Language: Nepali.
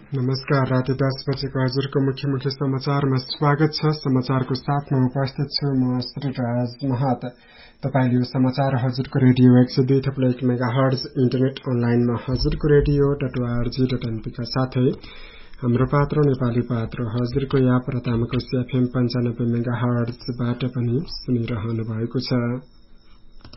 नमस्कार। राति 10 बजेको हजुरको मुख्य समाचारमा स्वागत छ। समाचारको साथमा उपस्थित छु म श्रीराज महत। तपाईले यो समाचार हजुरको रेडियो 102.1 मेगाहर्ज इन्टरनेट अनलाइनमा हजुरको रेडियो.org.np का साथै हाम्रो पात्र नेपाली पात्र हजुरको याप र तामाकोसी FM 95 मेगाहर्जबाट पनि सुनिरहनु भएको छ।